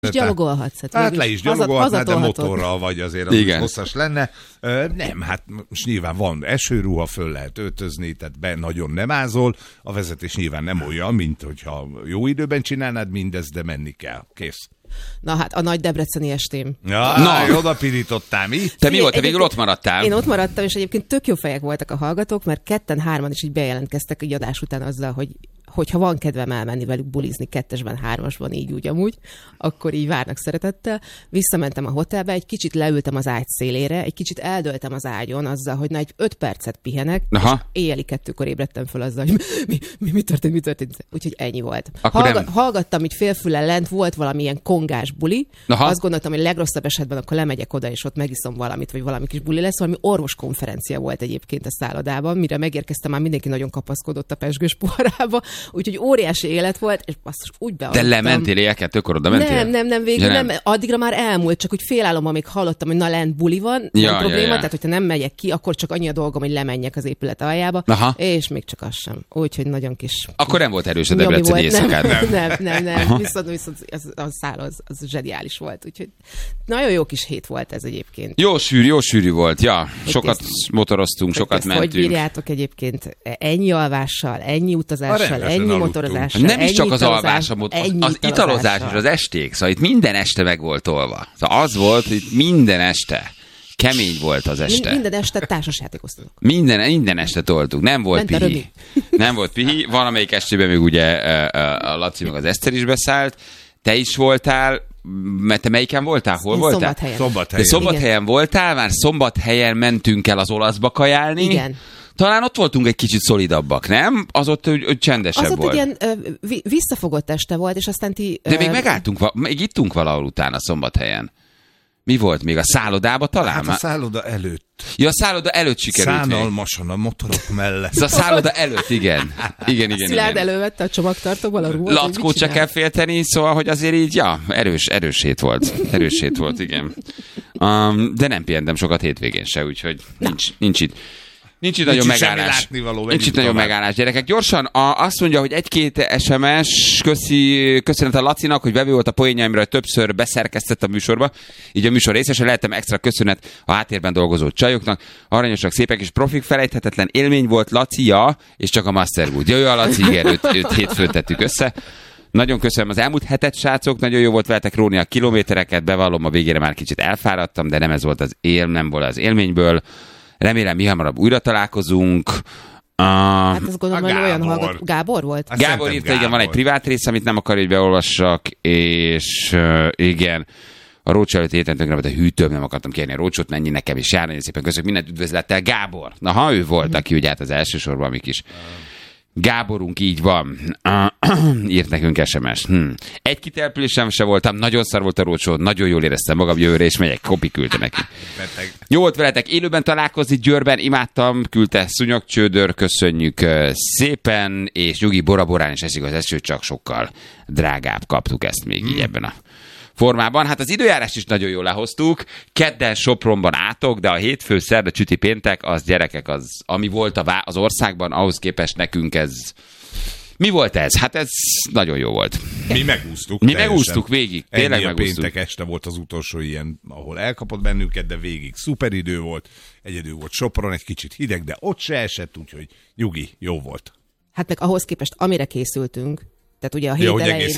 Gyalogolhatsz. Hát le is gyalogolhatnád, de motorral vagy azért, az hosszas lenne. Nem, hát most nyilván van esőruha, föl lehet öltözni, tehát nagyon nem ázol. A vezetés nyilván nem olyan, mint hogyha jó időben csinálnád mindezt, de menni kell. Kész. Na hát, a nagy debreceni estém. Ja, oda pirítottál, mi? Te mi volt? Te végül ott maradtál? Én ott maradtam, és egyébként tök jó fejek voltak a hallgatók, mert 2-3 is így bejelentkeztek egy adás után azzal, hogyha van kedvem elmenni velük bulizni 2-esben, 3-asban, így úgy amúgy, akkor így várnak szeretettel. Visszamentem a hotelbe, egy kicsit leültem az ágy szélére, egy kicsit eldöltem az ágyon azzal, hogy egy 5 percet pihenek, és éjjeli 2-kor ébredtem föl azzal, hogy mi történt. Úgyhogy ennyi volt. Hallgattam így félfüllel lent, volt valamilyen kongás buli. Azt gondoltam, hogy legrosszabb esetben akkor lemegyek oda, és ott megiszom valamit, vagy valami kis buli lesz. Valami orvoskonferencia volt egyébként a szállodában, mire megérkeztem, már mindenki nagyon kapaszkodott a pezsgős poharába. Úgyhogy óriási élet volt, és basszus, úgy beadtam. De lementél éjjel 2-kor oda mentél? Nem, végül nem. Addigra már elmúlt, csak úgy félállomban még hallottam, hogy na lent buli van, nem probléma, tehát hogyha nem megyek ki, akkor csak annyi a dolgom, hogy lemenjek az épület aljába, és még csak az sem. Úgyhogy nagyon kis... Akkor nem volt erős a debreceni éjszakád. Nem. Viszont a száll az zseniális volt, úgyhogy nagyon jó kis hét volt ez egyébként. Jó sűrű volt, sokat motoroztunk, sokat mentünk. Hogy bírjátok egyébként ennyi alvással, ennyi utazással, ennyi motorozással. Nem is csak az alvás, az italozás és az esték, szóval itt minden este meg volt tolva. Szóval az volt, hogy minden este. Kemény volt az este. Minden este társasjátékoztatok. Minden este toltuk. Nem volt pihi. Nem volt pihi. Valamelyik estében még ugye a Laci meg az Eszter is beszállt. Te is voltál. Mert te melyiken voltál? Hol voltál? Szombathelyen. Szombathelyen voltál, már Szombathelyen mentünk el az olaszba kajálni. Igen. Talán ott voltunk egy kicsit szolidabbak, nem? Az ott csendesebb volt. Az ott volt. ilyen visszafogott este volt, és aztán De még megálltunk, még ittunk valahol utána Szombathelyen. Mi volt még? A szállodába talán? Hát a szálloda előtt. Ja, a szálloda előtt sikerült. Szánalmasan a motorok mellett. A szálloda előtt, igen. Igen. Elővette a csomagtartóval a ruhat. Lackót se kell félteni, szóval, hogy azért így, erős hét volt. Erős hét volt, igen. De nem pihentem sokat hétvégén se, úgyhogy nincs itt. Nincs itt nagyon megállás. Nincs itt nagyon megállás, gyerekek. Gyorsan azt mondja, hogy 1-2 SMS, köszönet a Lacinak, hogy vevő volt a poénjaimra, hogy többször beszerkesztett a műsorba. Így a műsor részesen lehetem extra köszönet a háttérben dolgozó csajoknak. Aranyosak, szépek és profik, felejthetetlen élmény volt Lacia, és csak a Masterwood. Jó, a Laci, igen, őt hétfőn tettük össze. Nagyon köszönöm az elmúlt hetet, srácok, nagyon jó volt veletek róni a kilométereket, bevallom, a végére már kicsit elfáradtam, de nem ez volt nem volt az élményből. Remélem, mi hamarabb újra találkozunk. Hát azt gondolom, hogy olyan hallgató. Gábor volt? Gábor írta, igen, van egy privát rész, amit nem akar, hogy beolvassak, és igen, a rócsó előtt héten tönkre, a hűtőm, nem akartam kérni a rócsót, mennyi nekem is jár, nagyon szépen köszönjük, mindent üdvözlettel, Gábor. Na, ő volt, aki ugye hát az első sorban mi kis Gáborunk, így van. Írt nekünk SMS. Egy kitelepülésem se voltam, nagyon szar volt a rócsó, nagyon jól éreztem magam, jövőre és megyek, Kopi küldte neki. Jó volt veletek élőben találkozni Győrben, imádtam, küldte Szúnyogcsődör, köszönjük szépen, és nyugi Bora-Borán is esik az eső, csak sokkal drágább, kaptuk ezt még így ebben a formában. Hát az időjárást is nagyon jól lehoztuk. Kedden Sopronban átok, de a hétfő, szerda, csüti, péntek, az gyerekek, ami volt az országban, ahhoz képest nekünk ez... Mi volt ez? Hát ez nagyon jó volt. Mi megúsztuk. Mi megúsztuk végig. Tényleg megúsztuk. Péntek este volt az utolsó ilyen, ahol elkapott bennünket, de végig szuper idő volt. Egyedül volt Sopron, egy kicsit hideg, de ott se esett, úgyhogy nyugi, jó volt. Hát meg ahhoz képest, amire készültünk, tehát ugye a hét elején,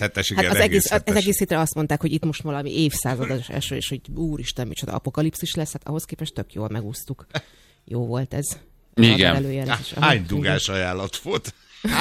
az egész hétre azt mondták, hogy itt most valami évszázados eső, és hogy úristen, micsoda apokalipszis lesz, hát ahhoz képest tök jól megúsztuk. Jó volt ez. Igen. Hány dugás ajánlat volt?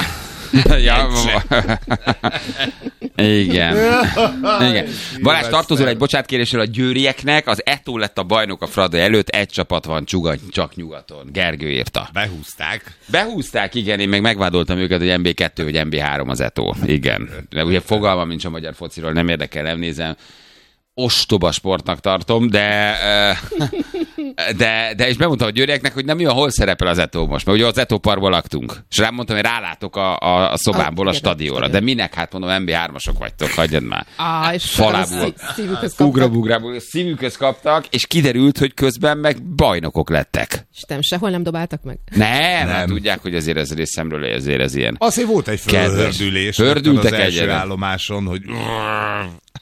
Igen. Balázs, tartozol egy bocsátkérésről a győrieknek, az Eto lett a bajnok a Fradi előtt, egy csapat van csak nyugaton. Gergő írta. Behúzták, igen, én meg megvádoltam őket, hogy MB2 vagy MB3 az Eto. Igen. De ugye fogalmam nincs a magyar fociról, nem érdekel, nem nézem. Ostoba sportnak tartom, de és bemondtam a győrieknek, hogy nem olyan, hol szerepel az Eto most, mert ugye az Eto Parkban laktunk. És rám mondtam, hogy rálátok a szobámból a stadionra. De minek? Hát mondom, MB3-asok vagytok, hagyjad már. Falából, ugrabugrából szívükhöz kaptak, és kiderült, hogy közben meg bajnokok lettek. És nem sehol nem dobáltak meg? Nem. Hát tudják, hogy azért ez részemről ez ilyen. Azért volt egy földülés. Fördültek az első állomáson, hogy...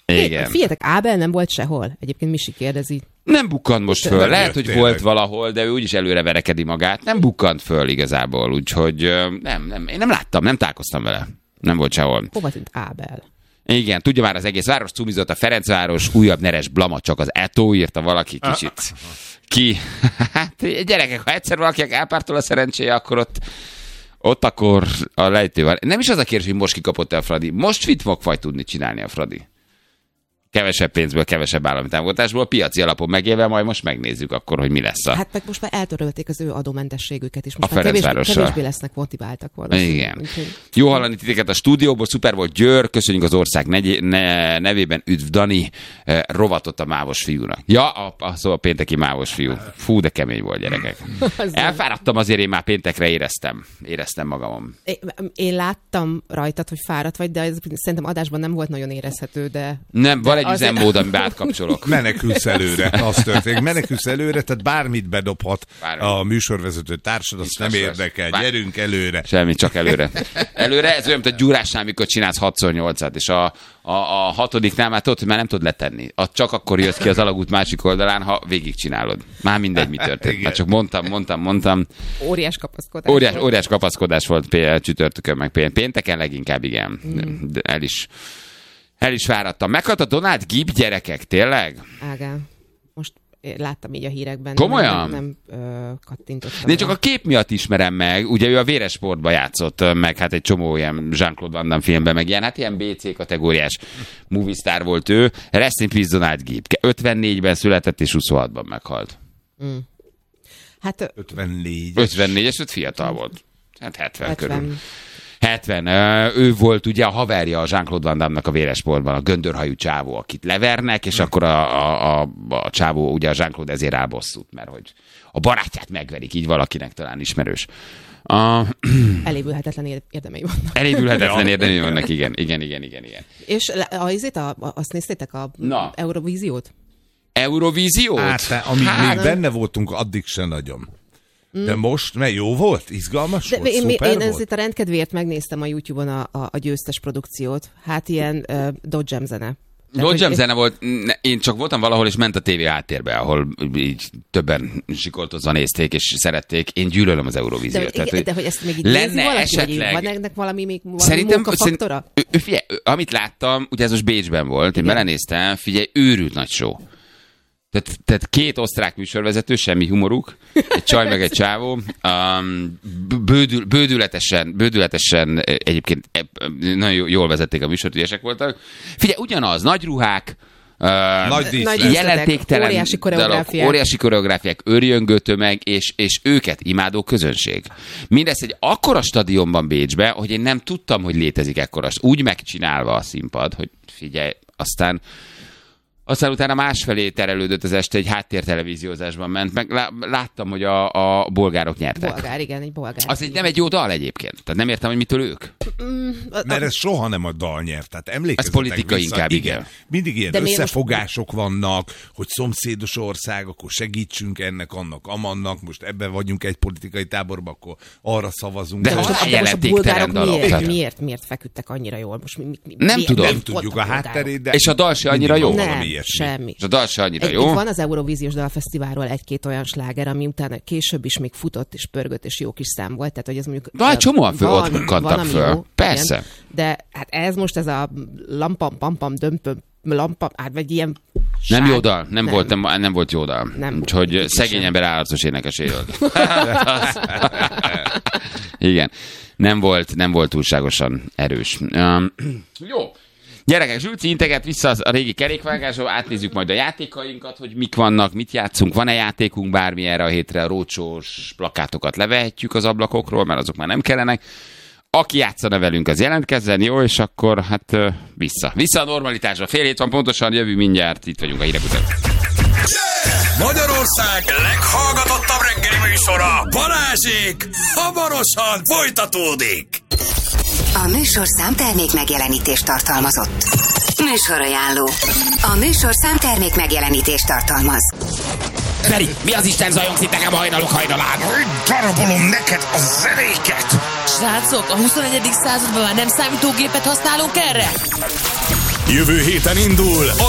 Igen. Figyeljetek, Ábel nem volt sehol. Egyébként Misi kérdezi. Nem bukkant most föl. Lehet, hogy volt valahol, de ő úgyis előre verekedi magát. Nem bukkant föl igazából, úgyhogy én nem láttam, nem találkoztam vele. Nem volt sehol. Hova tűnt Ábel? Igen, tudja már az egész város cumizott, a Ferencváros, újabb neres blama, csak az Eto, írta valaki kicsit. Ki? Hát gyerekek, ha egyszer valakinek elpártol a szerencséje, akkor ott akkor a lejtő van. Nem is az a kérdés, hogy most kikapott el Fradi. Most mit fog majd tudni csinálni a Fradi? Kevesebb pénzből, kevesebb állami támogatásból, piaci alapon megélve, majd most megnézzük akkor, hogy mi lesz. Hát meg most már eltörölték az ő adómentességüket is. Most a kevésbé lesznek motiváltak valószínűleg. Igen. Úgyhogy... Jó hallani titeket a stúdióból, szuper volt Győr, köszönjük az ország nevében, üdv Dani, rovatott a mávos fiúnak. Ja, szóval a pénteki mávos fiú. Fú, de kemény volt, gyerekek. Elfáradtam, azért én már péntekre éreztem magamon. Én láttam rajtad, hogy fáradt vagy, de szerintem adásban nem volt nagyon érezhető, de... Nem, van egy üzemmód, amiben átkapcsolok. Menekülsz előre, az történik. Menekülsz előre, tehát bármit bedobhat a műsorvezető társad, azt nem érdekel. Gyerünk előre. Semmi, csak előre. Előre, ez olyan, mint a Gyurásnál, amikor csinálsz 6x8-at, és a hatodiknál már tudod, hogy már nem tudod letenni. Csak akkor jössz ki az alagút másik oldalán, ha végigcsinálod. Már mindegy, mi történt. Már csak mondtam. Óriás kapaszkodás volt csütörtökön, meg pénteken leginkább, igen. De el is fáradtam. Meghalt a Donald Gibb, gyerekek, tényleg? Ágán. Most láttam így a hírekben. Komolyan? Nem kattintottam. Én csak a kép miatt ismerem meg. Ugye ő a Véres Sportban játszott, meg hát egy csomó ilyen Jean-Claude Van Damme filmben, meg ilyen, hát ilyen BC kategóriás movie star volt ő. Rest in peace Donald Gibb. 54-ben született és 26-ban meghalt. Hát 54-es, fiatal volt. Hát 70 körül. 70. Ő volt ugye a haverja a Jean-Claude Van Damme-nak a Véres Sportban, a göndörhajú csávó, akit levernek, és akkor a csávó, ugye a Jean-Claude ezért áll bosszút, mert hogy a barátját megverik, így valakinek talán ismerős. Elévülhetetlen érdemei vannak. Elévülhetetlen érdemei vannak, igen. És azt néztétek a Eurovíziót? Eurovíziót? Hát, amíg még benne voltunk, addig se nagyon. De most, mert jó volt? Izgalmas volt? Szuper én volt? ezt a rendkedvéért megnéztem a YouTube-on a győztes produkciót. Hát ilyen Dodge Jam zene. Dodge Jam zene volt, én csak voltam valahol, és ment a tévé háttérbe, ahol így többen sikoltozva nézték, és szerették. Én gyűlölöm az Eurovíziót. De hogy ezt még így nézi valaki, esetleg... van ennek valami munkafaktora? Figyelj, amit láttam, ugye ez most Bécsben volt, én belenéztem, figyelj, őrült nagy show. Tehát két osztrák műsorvezető, semmi humoruk, egy csaj meg egy csávó, bődületesen egyébként nagyon jól vezették a műsort, ügyesek voltak. Figyelj, ugyanaz, nagy ruhák, jelentéktelen óriási koreográfiák, őrjöngő tömeg, és őket imádó közönség. Mindez egy akkora stadionban Bécsbe, hogy én nem tudtam, hogy létezik ekkora. Úgy megcsinálva a színpad, hogy figyelj, aztán utána másfelé terelődött az este, egy háttértelevíziózásban ment, meg láttam, hogy a bolgárok nyertek. Egy bolgár. Az nem egy jó dal egyébként. Tehát nem értem, hogy mitől ők. Mert ez soha nem a dal nyert. Tehát emlékezzetek ez politika vissza, inkább, igen. Mindig ilyen összefogások vannak, hogy szomszédos ország, akkor segítsünk ennek, annak, amannak. Most ebben vagyunk egy politikai táborban, akkor arra szavazunk. De most a bolgárok miért feküdtek annyira jól? Most nem tudom. Nem tudjuk a hátterét, de... És a dal se annyira jó. Semmi. És a dal se annyira jó. Itt van az Eurovíziós Dalfesztiválról egy-két olyan sláger, ami utána később is még futott és pörgött és jó kis szám volt. Tehát, hogy ez mondjuk... De csomóan ott bukkantak föl. Persze. Igen, de hát ez most ez a lampam, pampam, dömpöm, lampam, vagy ilyen... Nem jó dal, nem volt jó dal. Úgyhogy szegény ember állatos énekeséről. Igen. Nem volt túlságosan erős. Jó. Gyerekek, Zsülci integet vissza a régi kerékvágásról, átnézzük majd a játékainkat, hogy mik vannak, mit játszunk, van-e játékunk bármi erre a hétre, a rócsós plakátokat levehetjük az ablakokról, mert azok már nem kellenek. Aki játszana velünk, az jelentkezzen, jó, és akkor hát vissza a normalitásra. Fél hét van pontosan, jövő mindjárt, itt vagyunk a hírek után. Magyarország leghallgatottabb reggeli műsora, Balázsék, hamarosan folytatódik. A műsorszám termék megjelenítést tartalmazott. Műsorajánló. A műsorszám termék megjelenítést tartalmaz. Feri, mi az Isten zajongsz itt nekem hajnalán? Darabolom neked a zenéket! Srácok, a 21. században már nem számítógépet használunk erre? Jövő héten indul a